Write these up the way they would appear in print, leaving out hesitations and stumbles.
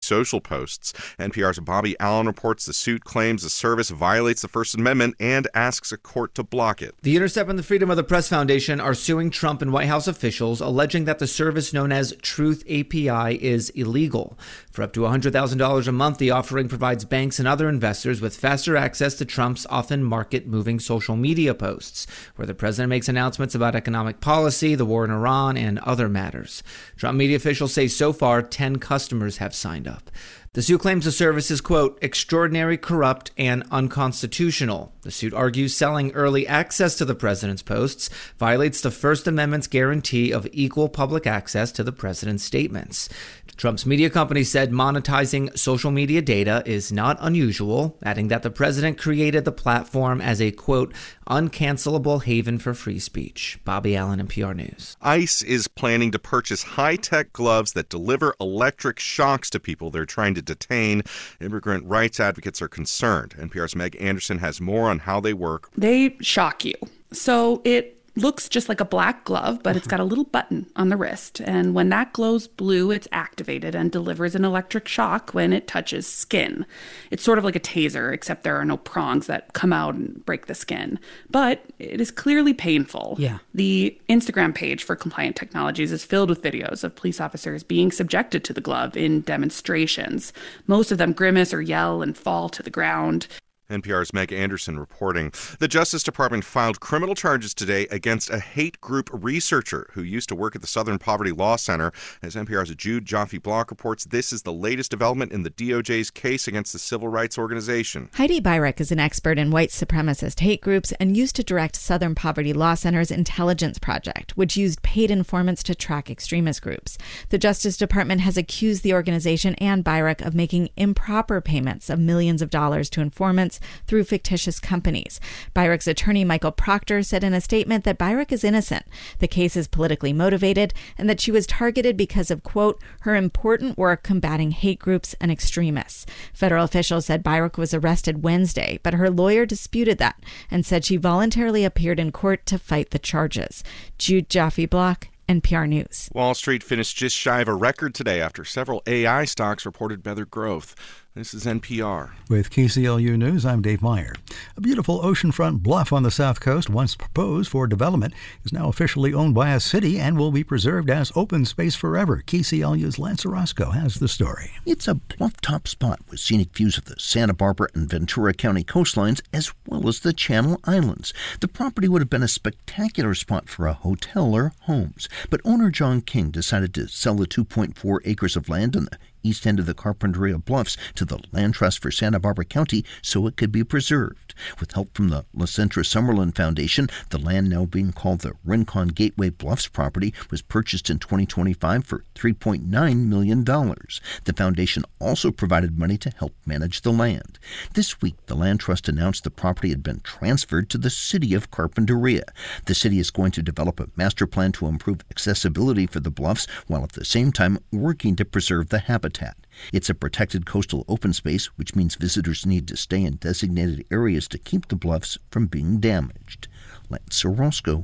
social posts. NPR's Bobby Allen reports the suit claims the service violates the First Amendment and asks a court to block it. The Intercept and the Freedom of the Press Foundation are suing Trump and White House officials, alleging that the service known as Truth API is illegal. For up to $100,000 a month, the offering provides banks and other investors with faster access to Trump's often market-moving social media posts, where the president makes announcements about economic policy, the war in Iran, and other matters. Trump media officials say so far 10 customers have signed up. The suit claims the service is, quote, extraordinary, corrupt, and unconstitutional. The suit argues selling early access to the president's posts violates the First Amendment's guarantee of equal public access to the president's statements. Trump's media company said monetizing social media data is not unusual, adding that the president created the platform as a, quote, uncancelable haven for free speech. Bobby Allen, NPR News. ICE is planning to purchase high-tech gloves that deliver electric shocks to people they're trying to detain. Immigrant rights advocates are concerned. NPR's Meg Anderson has more on how they work. They shock you. So it looks just like a black glove, but it's got a little button on the wrist. And when that glows blue, it's activated and delivers an electric shock when it touches skin. It's sort of like a taser, except there are no prongs that come out and break the skin. But it is clearly painful. Yeah. The Instagram page for Compliant Technologies is filled with videos of police officers being subjected to the glove in demonstrations. Most of them grimace or yell and fall to the ground. NPR's Meg Anderson reporting. The Justice Department filed criminal charges today against a hate group researcher who used to work at the Southern Poverty Law Center. As NPR's Jude Joffe-Block reports, this is the latest development in the DOJ's case against the civil rights organization. Heidi Beirich is an expert in white supremacist hate groups and used to direct Southern Poverty Law Center's intelligence project, which used paid informants to track extremist groups. The Justice Department has accused the organization and Beirich of making improper payments of millions of dollars to informants through fictitious companies. Beirich's attorney, Michael Proctor, said in a statement that Beirich is innocent. The case is politically motivated and that she was targeted because of, quote, her important work combating hate groups and extremists. Federal officials said Beirich was arrested Wednesday, but her lawyer disputed that and said she voluntarily appeared in court to fight the charges. Jude Joffe-Block, NPR News. Wall Street finished just shy of a record today after several AI stocks reported better growth. This is NPR. With KCLU News, I'm Dave Meyer. A beautiful oceanfront bluff on the south coast, once proposed for development, is now officially owned by a city and will be preserved as open space forever. KCLU's Lance Orozco has the story. It's a bluff-top spot with scenic views of the Santa Barbara and Ventura County coastlines as well as the Channel Islands. The property would have been a spectacular spot for a hotel or homes, but owner John King decided to sell the 2.4 acres of land in the east end of the Carpinteria Bluffs to the Land Trust for Santa Barbara County so it could be preserved. With help from the La Centra Summerlin Foundation, the land now being called the Rincon Gateway Bluffs property was purchased in 2025 for $3.9 million. The foundation also provided money to help manage the land. This week, the Land Trust announced the property had been transferred to the city of Carpinteria. The city is going to develop a master plan to improve accessibility for the bluffs while at the same time working to preserve the habitat. It's a protected coastal open space, which means visitors need to stay in designated areas to keep the bluffs from being damaged. Lance Orozco,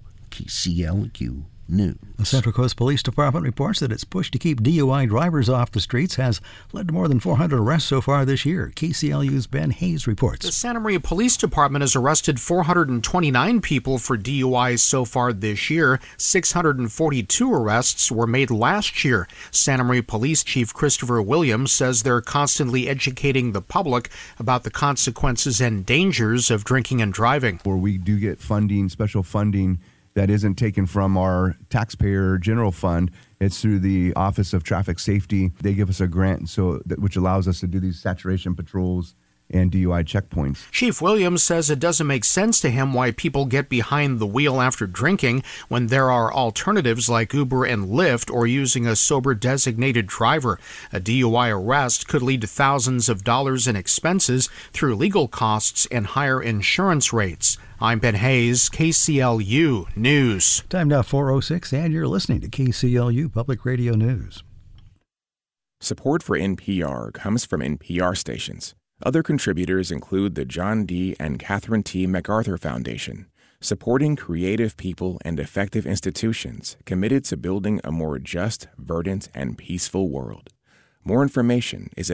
KCLU News. The Central Coast Police Department reports that its push to keep DUI drivers off the streets has led to more than 400 arrests so far this year. KCLU's Ben Hayes reports. The Santa Maria Police Department has arrested 429 people for DUIs so far this year. 642 arrests were made last year. Santa Maria Police Chief Christopher Williams says they're constantly educating the public about the consequences and dangers of drinking and driving. Where we do get funding, special funding, that isn't taken from our taxpayer general fund. It's through the Office of Traffic Safety. They give us a grant which allows us to do these saturation patrols and DUI checkpoints. Chief Williams says it doesn't make sense to him why people get behind the wheel after drinking when there are alternatives like Uber and Lyft or using a sober designated driver. A DUI arrest could lead to thousands of dollars in expenses through legal costs and higher insurance rates. I'm Ben Hayes, KCLU News. Time now 4:06, and you're listening to KCLU Public Radio News. Support for NPR comes from NPR stations. Other contributors include the John D. and Catherine T. MacArthur Foundation, supporting creative people and effective institutions committed to building a more just, verdant, and peaceful world. More information is at